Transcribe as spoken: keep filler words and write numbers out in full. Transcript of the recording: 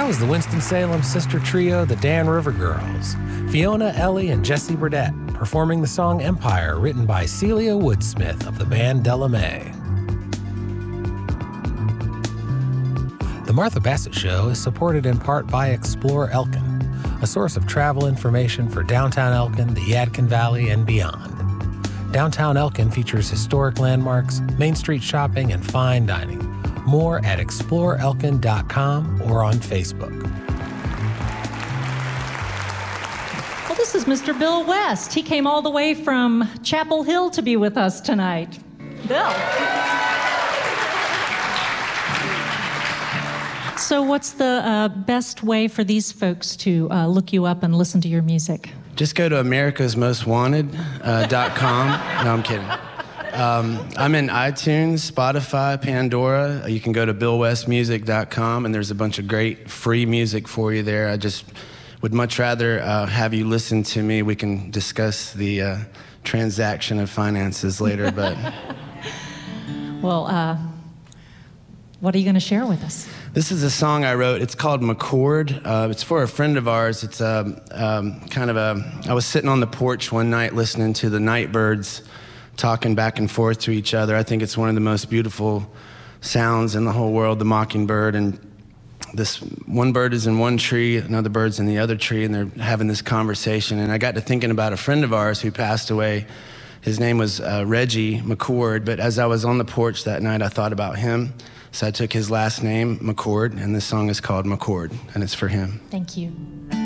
That was the Winston-Salem sister trio, the Dan River Girls. Fiona, Ellie, and Jessie Burdett, performing the song Empire, written by Celia Woodsmith of the band Della Mae. The Martha Bassett Show is supported in part by Explore Elkin, a source of travel information for downtown Elkin, the Yadkin Valley, and beyond. Downtown Elkin features historic landmarks, Main Street shopping, and fine dining. More at explore elkin dot com or on Facebook. Well, this is Mister Bill West. He came all the way from Chapel Hill to be with us tonight. Bill. So what's the uh, best way for these folks to uh, look you up and listen to your music? Just go to americas most wanted dot com. Uh, no, I'm kidding. Um, I'm in iTunes, Spotify, Pandora. You can go to bill west music dot com, and there's a bunch of great free music for you there. I just would much rather uh, have you listen to me. We can discuss the uh, transaction of finances later, but... Well, uh, what are you going to share with us? This is a song I wrote. It's called McCord. Uh, it's for a friend of ours. It's a, um, kind of a... I was sitting on the porch one night listening to the Nightbirds talking back and forth to each other. I think it's one of the most beautiful sounds in the whole world, the mockingbird. And this one bird is in one tree, another bird's in the other tree, and they're having this conversation. And I got to thinking about a friend of ours who passed away. His name was uh, Reggie McCord, but as I was on the porch that night, I thought about him. So I took his last name, McCord, and this song is called McCord, and it's for him. Thank you.